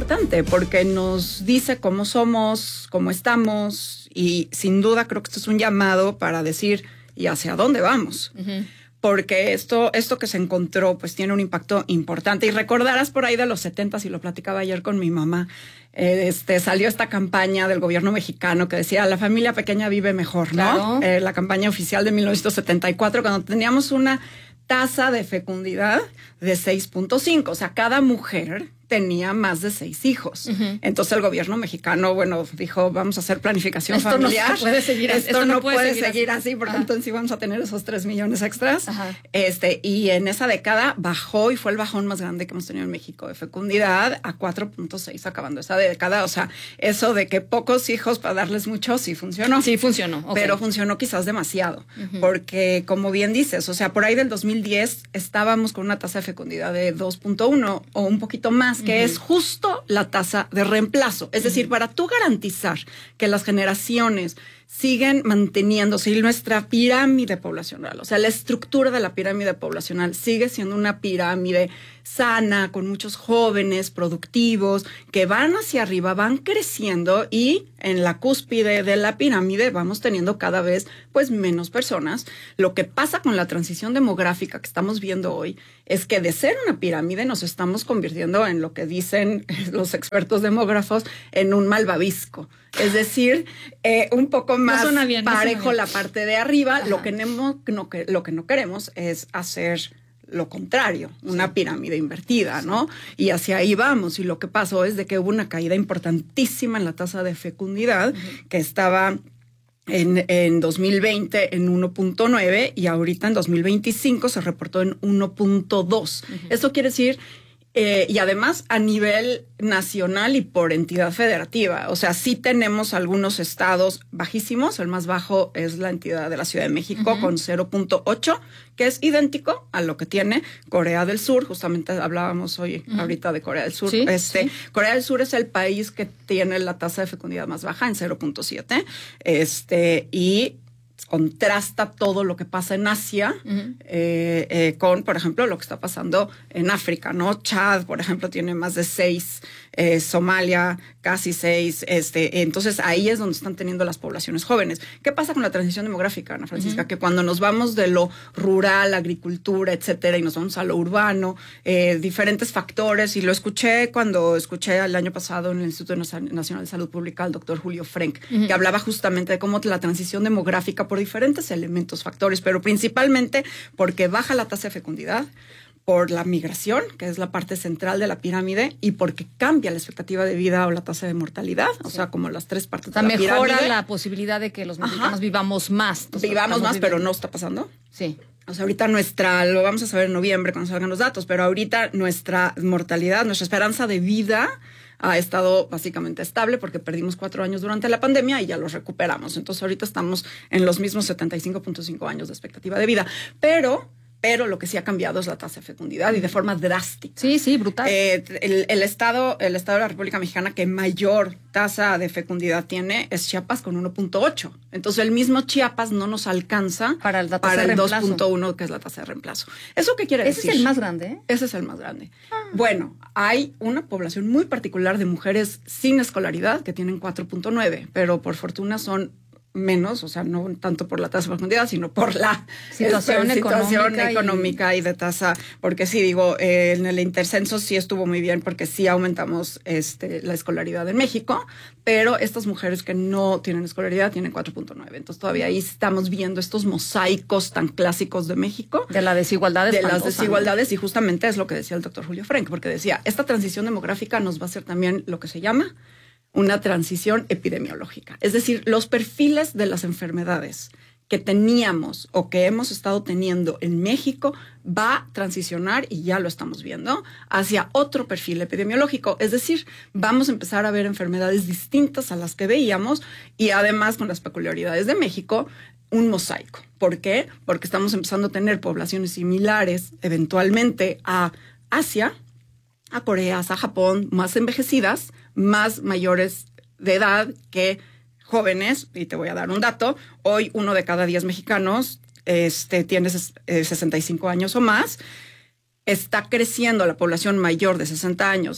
importante porque nos dice cómo somos, cómo estamos y sin duda creo que esto es un llamado para decir ¿y hacia dónde vamos? Uh-huh. Porque esto que se encontró pues tiene un impacto importante y recordarás por ahí de los 70s y lo platicaba ayer con mi mamá, salió esta campaña del gobierno mexicano que decía la familia pequeña vive mejor, ¿no? Claro. La campaña oficial de 1974 cuando teníamos una tasa de fecundidad de 6.5, o sea, cada mujer tenía más de 6 hijos. Uh-huh. Entonces el gobierno mexicano, dijo, vamos a hacer planificación familiar. No puede seguir así. Esto no puede seguir así, porque entonces sí vamos a tener esos 3 millones extras. Ajá. Y en esa década bajó y fue el bajón más grande que hemos tenido en México de fecundidad a 4.6 acabando esa década. O sea, eso de que pocos hijos para darles mucho, sí funcionó. Sí funcionó. Okay. Pero funcionó quizás demasiado. Uh-huh. Porque, como bien dices, o sea, por ahí del 2010 estábamos con una tasa de fecundidad de 2.1 o un poquito más, que es justo la tasa de reemplazo. Es decir, para tú garantizar que las generaciones siguen manteniéndose y nuestra pirámide poblacional, o sea, la estructura de la pirámide poblacional sigue siendo una pirámide sana, con muchos jóvenes productivos que van hacia arriba, van creciendo y en la cúspide de la pirámide vamos teniendo cada vez pues menos personas. Lo que pasa con la transición demográfica que estamos viendo hoy es que de ser una pirámide nos estamos convirtiendo en lo que dicen los expertos demógrafos en un malvavisco. Es decir, un poco más parejo la parte de arriba. Lo que no queremos es hacer lo contrario, una pirámide invertida, ¿no? Y hacia ahí vamos. Y lo que pasó es de que hubo una caída importantísima en la tasa de fecundidad, que estaba en 2020 en 1.9 y ahorita en 2025 se reportó en 1.2. Esto quiere decir... y además a nivel nacional y por entidad federativa. O sea, sí tenemos algunos estados bajísimos. El más bajo es la entidad de la Ciudad de México con 0.8, que es idéntico a lo que tiene Corea del Sur. Justamente hablábamos hoy ahorita de Corea del Sur. Sí, Corea del Sur es el país que tiene la tasa de fecundidad más baja en 0.7. Y contrasta todo lo que pasa en Asia con, por ejemplo, lo que está pasando en África, ¿no? Chad, por ejemplo, tiene más de 6, Somalia casi 6, entonces ahí es donde están teniendo las poblaciones jóvenes. ¿Qué pasa con la transición demográfica, Ana Francisca? Que cuando nos vamos de lo rural, agricultura, etcétera, y nos vamos a lo urbano, diferentes factores, y lo escuché cuando escuché el año pasado en el Instituto Nacional de Salud Pública al doctor Julio Frenk, que hablaba justamente de cómo la transición demográfica por diferentes elementos, factores, pero principalmente porque baja la tasa de fecundidad, por la migración, que es la parte central de la pirámide, y porque cambia la expectativa de vida o la tasa de mortalidad, o sea, como las 3 partes de la pirámide. Mejora la posibilidad de que los mexicanos vivamos más. Vivamos más, pero no está pasando. Sí. O sea, ahorita lo vamos a saber en noviembre cuando salgan los datos, pero ahorita nuestra mortalidad, nuestra esperanza de vida ha estado básicamente estable porque perdimos 4 años durante la pandemia y ya los recuperamos. Entonces ahorita estamos en los mismos 75.5 años de expectativa de vida. Pero lo que sí ha cambiado es la tasa de fecundidad y de forma drástica. Sí, brutal. El estado de la República Mexicana que mayor tasa de fecundidad tiene es Chiapas con 1.8. Entonces el mismo Chiapas no nos alcanza para el 2.1 que es la tasa de reemplazo. ¿Eso qué quiere decir? ¿Ese es el más grande? ¿Eh? Ese es el más grande. Bueno, hay una población muy particular de mujeres sin escolaridad que tienen 4.9, pero por fortuna son menos, o sea, no tanto por la tasa de fecundidad, sino por la situación económica y de tasa, porque sí, digo, en el intercenso sí estuvo muy bien porque sí aumentamos la escolaridad en México, pero estas mujeres que no tienen escolaridad tienen 4.9, entonces todavía ahí estamos viendo estos mosaicos tan clásicos de México. De la desigualdad. De las desigualdades, y justamente es lo que decía el doctor Julio Frenk, porque decía, esta transición demográfica nos va a hacer también lo que se llama una transición epidemiológica. Es decir, los perfiles de las enfermedades que teníamos o que hemos estado teniendo en México va a transicionar, y ya lo estamos viendo, hacia otro perfil epidemiológico. Es decir, vamos a empezar a ver enfermedades distintas a las que veíamos y además con las peculiaridades de México, un mosaico. ¿Por qué? Porque estamos empezando a tener poblaciones similares eventualmente a Asia, a Corea, a Japón, más envejecidas, más mayores de edad que jóvenes. Y te voy a dar un dato. Hoy 1 de cada 10 mexicanos tiene 65 años o más. Está creciendo la población mayor de 60 años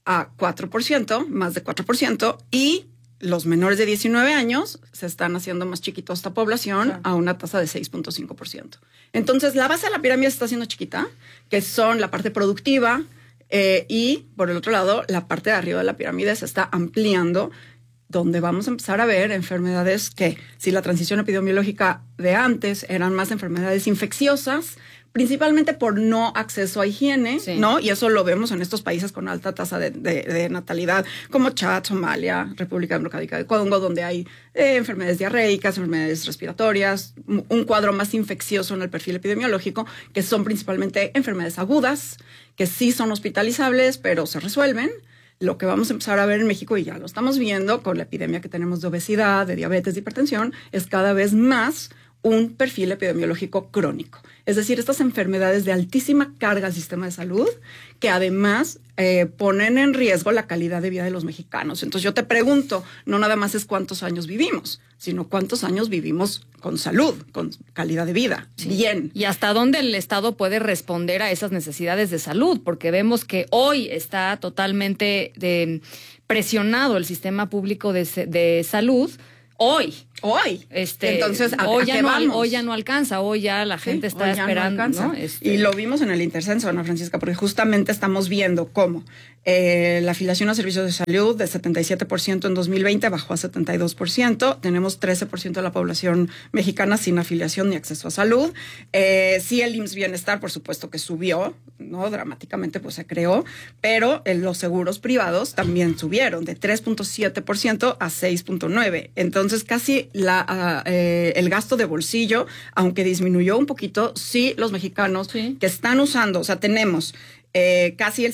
a 4%, más de 4%, y los menores de 19 años se están haciendo más chiquitos esta población a una tasa de 6.5%. Entonces, la base de la pirámide se está haciendo chiquita, que son la parte productiva, y por el otro lado, la parte de arriba de la pirámide se está ampliando, donde vamos a empezar a ver enfermedades que, si la transición epidemiológica de antes eran más enfermedades infecciosas, principalmente por no acceso a higiene, ¿no? Y eso lo vemos en estos países con alta tasa de natalidad, como Chad, Somalia, República Democrática de Congo, donde hay enfermedades diarreicas, enfermedades respiratorias, un cuadro más infeccioso en el perfil epidemiológico, que son principalmente enfermedades agudas, que sí son hospitalizables, pero se resuelven. Lo que vamos a empezar a ver en México, y ya lo estamos viendo con la epidemia que tenemos de obesidad, de diabetes, de hipertensión, es cada vez más un perfil epidemiológico crónico. Es decir, estas enfermedades de altísima carga al sistema de salud que además ponen en riesgo la calidad de vida de los mexicanos. Entonces yo te pregunto, no nada más es cuántos años vivimos, sino cuántos años vivimos con salud, con calidad de vida, bien. Y hasta dónde el Estado puede responder a esas necesidades de salud, porque vemos que hoy está totalmente presionado el sistema público de salud. Hoy. Entonces, hoy ya no alcanza, hoy ya la gente está esperando. No, Y lo vimos en el intercenso, Ana Francisca, porque justamente estamos viendo cómo la afiliación a servicios de salud de 77% en 2020 bajó a 72%. Tenemos 13% de la población mexicana sin afiliación ni acceso a salud. Sí, el IMSS Bienestar, por supuesto que subió, ¿no? Dramáticamente, pues se creó, pero los seguros privados también subieron de 3.7% a 6.9%. Entonces, casi el gasto de bolsillo, aunque disminuyó un poquito, sí, los mexicanos que están usando, o sea, tenemos casi el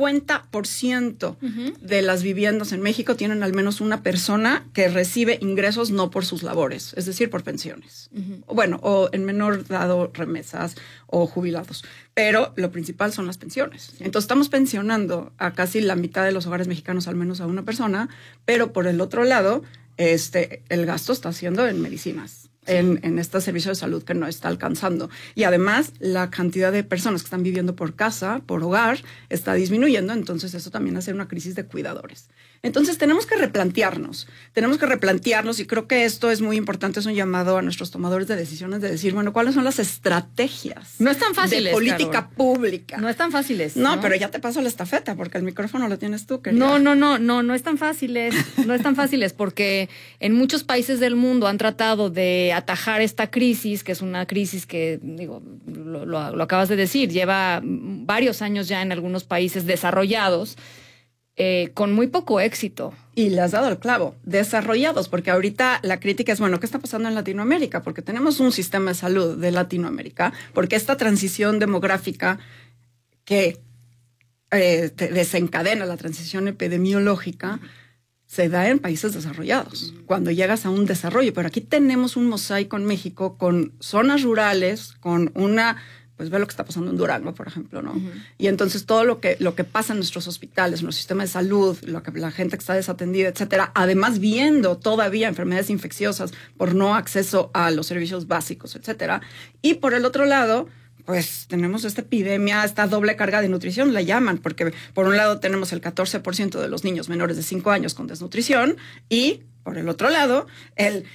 50% de las viviendas en México tienen al menos una persona que recibe ingresos no por sus labores, es decir, por pensiones. Bueno, o en menor dado remesas o jubilados. Pero lo principal son las pensiones. Entonces estamos pensionando a casi la mitad de los hogares mexicanos, al menos a una persona, pero por el otro lado, el gasto está haciendo en medicinas. En este servicio de salud que no está alcanzando. Y además, la cantidad de personas que están viviendo por casa, por hogar, está disminuyendo. Entonces, eso también hace una crisis de cuidadores. Entonces, tenemos que replantearnos, y creo que esto es muy importante, es un llamado a nuestros tomadores de decisiones de decir, bueno, ¿cuáles son las estrategias? No es tan fácil de política pública. No es tan fáciles. No, pero ya te paso la estafeta, porque el micrófono lo tienes tú, querida. No es tan fáciles. No es tan fáciles, porque en muchos países del mundo han tratado de atajar esta crisis, que es una crisis que, digo, lo acabas de decir, lleva varios años ya en algunos países desarrollados, con muy poco éxito. Y le has dado el clavo, desarrollados, porque ahorita la crítica es, bueno, ¿qué está pasando en Latinoamérica? Porque tenemos un sistema de salud de Latinoamérica, porque esta transición demográfica que desencadena la transición epidemiológica se da en países desarrollados, cuando llegas a un desarrollo. Pero aquí tenemos un mosaico en México con zonas rurales, con pues ve lo que está pasando en Durango, por ejemplo, ¿no? Y entonces todo lo que pasa en nuestros hospitales, en nuestro sistema de salud, lo que la gente que está desatendida, etcétera, además viendo todavía enfermedades infecciosas por no acceso a los servicios básicos, etcétera. Y por el otro lado, pues tenemos esta epidemia, esta doble carga de nutrición, la llaman, porque por un lado tenemos el 14% de los niños menores de 5 años con desnutrición y por el otro lado el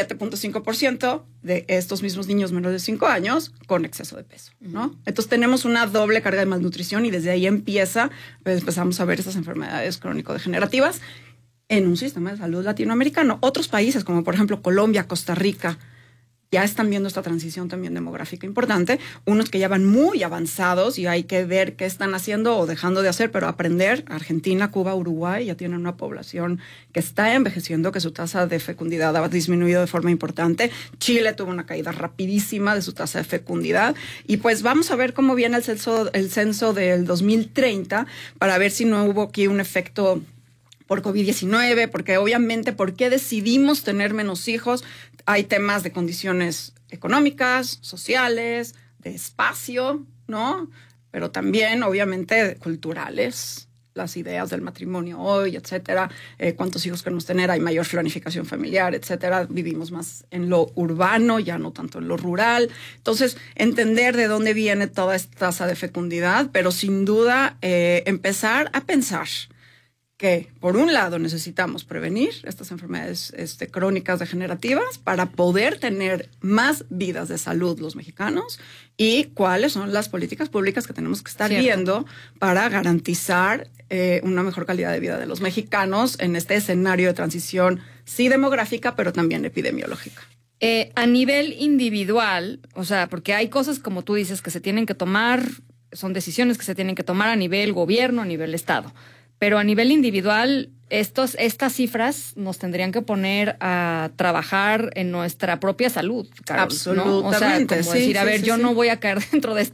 7.5% de estos mismos niños menores de 5 años con exceso de peso, ¿no? Entonces tenemos una doble carga de malnutrición y desde ahí empezamos a ver esas enfermedades crónico-degenerativas en un sistema de salud latinoamericano. Otros países como por ejemplo Colombia, Costa Rica, ya están viendo esta transición también demográfica importante, unos que ya van muy avanzados y hay que ver qué están haciendo o dejando de hacer, pero aprender. Argentina, Cuba, Uruguay ya tienen una población que está envejeciendo, que su tasa de fecundidad ha disminuido de forma importante. Chile tuvo una caída rapidísima de su tasa de fecundidad y pues vamos a ver cómo viene el censo del 2030 para ver si no hubo aquí un efecto por COVID-19, porque obviamente, ¿por qué decidimos tener menos hijos? Hay temas de condiciones económicas, sociales, de espacio, ¿no? Pero también, obviamente, culturales, las ideas del matrimonio hoy, etcétera, cuántos hijos queremos tener, hay mayor planificación familiar, etcétera, vivimos más en lo urbano, ya no tanto en lo rural. Entonces, entender de dónde viene toda esta tasa de fecundidad, pero sin duda empezar a pensar que, por un lado, necesitamos prevenir estas enfermedades crónicas degenerativas para poder tener más vidas de salud los mexicanos, y cuáles son las políticas públicas que tenemos que estar viendo para garantizar una mejor calidad de vida de los mexicanos en este escenario de transición, sí demográfica, pero también epidemiológica. A nivel individual, o sea, porque hay cosas, como tú dices, que se tienen que tomar, son decisiones que se tienen que tomar a nivel gobierno, a nivel Estado. Pero a nivel individual, estas cifras nos tendrían que poner a trabajar en nuestra propia salud, Carol, absolutamente, ¿no? O sea, como decir, a ver, yo no voy a caer dentro de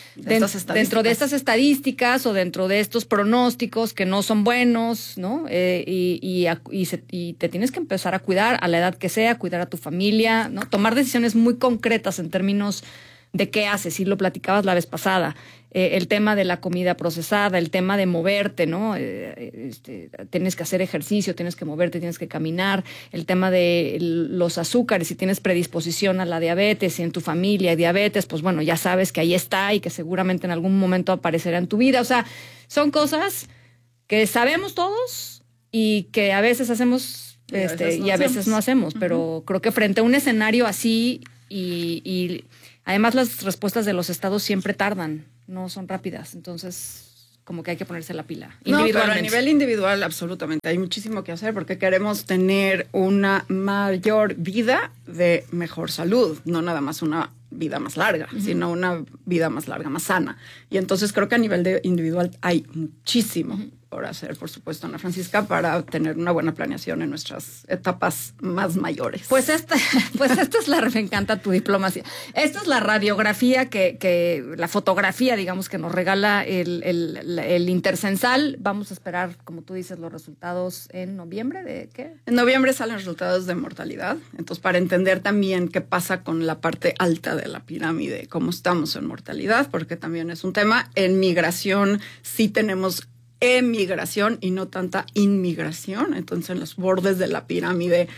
dentro de estas estadísticas o dentro de estos pronósticos que no son buenos, ¿no? Y te tienes que empezar a cuidar a la edad que sea, cuidar a tu familia, ¿no? Tomar decisiones muy concretas en términos de qué haces, y lo platicabas la vez pasada. El tema de la comida procesada, el tema de moverte, ¿no? Tienes que hacer ejercicio, tienes que moverte, tienes que caminar. El tema de los azúcares, si tienes predisposición a la diabetes, si en tu familia hay diabetes, pues bueno, ya sabes que ahí está y que seguramente en algún momento aparecerá en tu vida. O sea, son cosas que sabemos todos y que a veces hacemos y a veces no hacemos. Pero creo que frente a un escenario así y además las respuestas de los estados siempre tardan, no son rápidas, entonces como que hay que ponerse la pila individualmente. No, pero a nivel individual absolutamente hay muchísimo que hacer, porque queremos tener una mayor vida de mejor salud, no nada más una vida más larga, sino una vida más larga, más sana. Y entonces creo que a nivel de individual hay muchísimo por hacer, por supuesto, Ana Francisca, para tener una buena planeación en nuestras etapas más mayores. Pues esta es me encanta tu diplomacia. Esta es la radiografía la fotografía, digamos, que nos regala el Intercensal. Vamos a esperar, como tú dices, los resultados en noviembre. ¿De qué? En noviembre salen los resultados de mortalidad. Entonces, para entender también qué pasa con la parte alta de la pirámide, cómo estamos en mortalidad, porque también es un tema. En migración sí tenemos emigración y no tanta inmigración. Entonces, en los bordes de la pirámide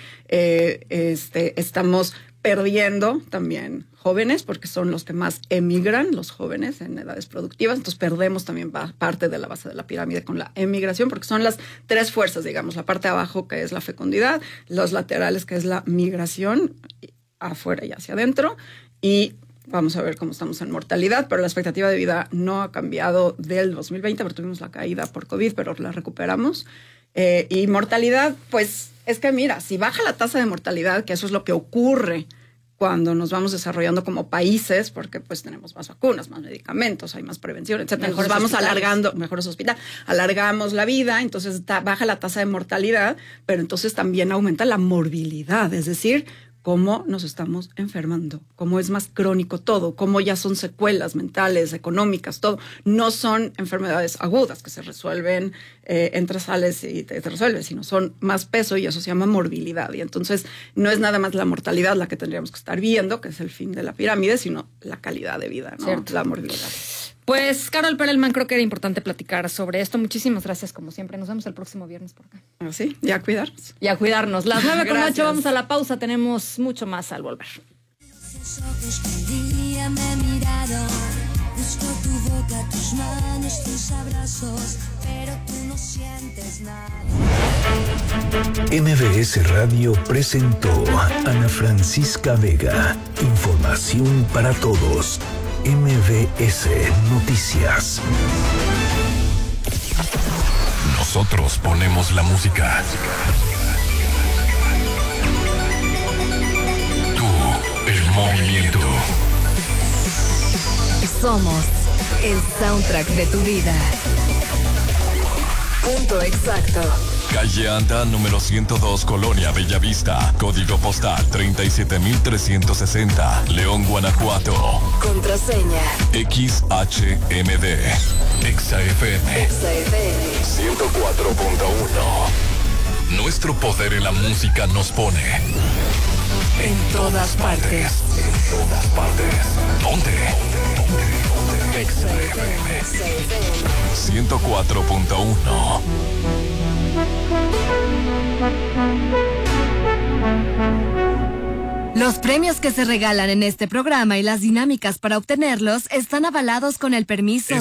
estamos perdiendo también jóvenes, porque son los que más emigran, los jóvenes en edades productivas. Entonces, perdemos también parte de la base de la pirámide con la emigración, porque son las tres fuerzas, digamos, la parte de abajo, que es la fecundidad, los laterales, que es la migración afuera y hacia adentro, y vamos a ver cómo estamos en mortalidad, pero la expectativa de vida no ha cambiado del 2020, pero tuvimos la caída por COVID, pero la recuperamos. Y mortalidad, pues es que mira, si baja la tasa de mortalidad, que eso es lo que ocurre cuando nos vamos desarrollando como países, porque pues tenemos más vacunas, más medicamentos, hay más prevención, etcétera. Entonces vamos alargando, mejores hospitales, alargamos la vida, entonces baja la tasa de mortalidad, pero entonces también aumenta la morbilidad, es decir, cómo nos estamos enfermando, cómo es más crónico todo, cómo ya son secuelas mentales, económicas, todo. No son enfermedades agudas que se resuelven, entras, sales y te resuelves, sino son más peso, y eso se llama morbilidad. Y entonces no es nada más la mortalidad la que tendríamos que estar viendo, que es el fin de la pirámide, sino la calidad de vida, ¿no? Cierto. La morbilidad. Pues, Carol Perelman, creo que era importante platicar sobre esto. Muchísimas gracias, como siempre. Nos vemos el próximo viernes por acá. Sí, y a cuidarnos. Y a cuidarnos. Las 9:08, vamos a la pausa. Tenemos mucho más al volver. Los ojos que el día me miraron, busco tu boca, tus manos, tus abrazos, pero tú no sientes nada. MBS Radio presentó Ana Francisca Vega. Información para todos. MBS Noticias. Nosotros ponemos la música. Tú, el movimiento. Somos el soundtrack de tu vida. Punto exacto. Calle Anda, número 102, Colonia Bellavista. Código postal 37360. León, Guanajuato. Contraseña XHMD. XFM 104.1. Nuestro poder en la música nos pone en todas partes. En todas partes. ¿Dónde? XFM 104.1. Los premios que se regalan en este programa y las dinámicas para obtenerlos están avalados con el permiso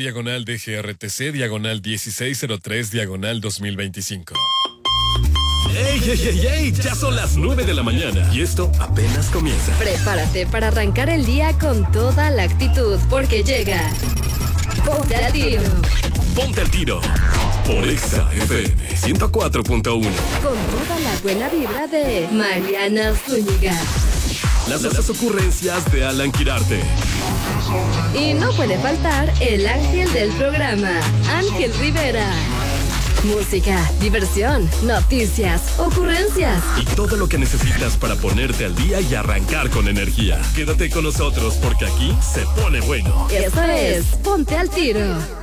SG/DGRTC/1603/2025. ¡Ey, ey, ey, ey! Ya son las 9 de la mañana y esto apenas comienza. Prepárate para arrancar el día con toda la actitud, porque llega Ponte al Tiro. Ponte al Tiro por Exa FM 104.1. Con toda la buena vibra de Mariana Zúñiga. Las ocurrencias de Alan Quirarte. Y no puede faltar el ángel del programa, Ángel Rivera. Música, diversión, noticias, ocurrencias. Y todo lo que necesitas para ponerte al día y arrancar con energía. Quédate con nosotros porque aquí se pone bueno. Eso es Ponte al Tiro.